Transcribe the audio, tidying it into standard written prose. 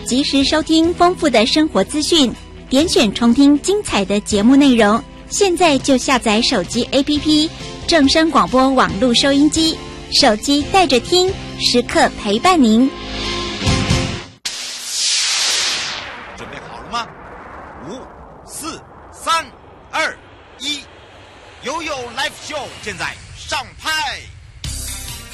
及时收听丰富的生活资讯，点选重听精彩的节目内容。现在就下载手机 APP 正声广播网络收音机，手机带着听，时刻陪伴您。 准备好了吗？5、4、3、2、1，悠悠 Live Show 现在